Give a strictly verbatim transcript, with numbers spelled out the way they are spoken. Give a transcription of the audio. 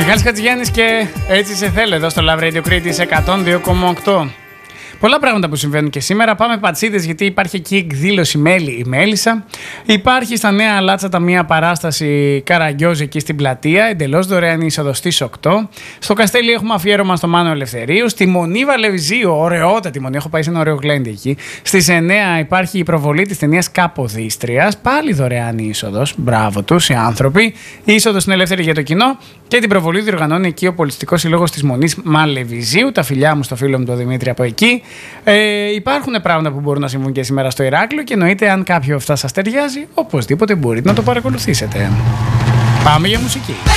Μιχάλης Χατζηγιάννης και έτσι σε θέλω εδώ στο Love Radio Crete εκατόν δύο κόμμα οκτώ. Πολλά πράγματα που συμβαίνουν και σήμερα. Πάμε πατσίδες, γιατί υπάρχει εκεί εκδήλωση Μέλη η Μέλισσα. Υπάρχει στα Νέα Λάτσα μία παράσταση Καραγκιόζη εκεί στην πλατεία. Εντελώς δωρεάν είσοδος στις οκτώ. Στο Καστέλι έχουμε αφιέρωμα στο Μάνο Ελευθερίου. Στη Μονή Βαλεβιζίου, ωραιότατη μονή. Έχω πάει σε ένα ωραίο γλέντι εκεί. Στις εννιά υπάρχει η προβολή της ταινίας Καποδίστριας. Πάλι δωρεάν είσοδος. Μπράβο τους οι άνθρωποι. Είσοδος είναι ελεύθερη για το κοινό. Και την προβολή διοργανώνει εκεί ο Πολιτιστικός Σύλλογος της Μονής Μαλεβιζίου. Τα φιλιά μου στο φίλο μου τον Δημήτρη από εκεί. Ε, υπάρχουν πράγματα που μπορούν να συμβούν και σήμερα στο Ηράκλειο και εννοείται αν κάποιο αυτά σας ταιριάζει, οπωσδήποτε μπορείτε να το παρακολουθήσετε. Πάμε για μουσική.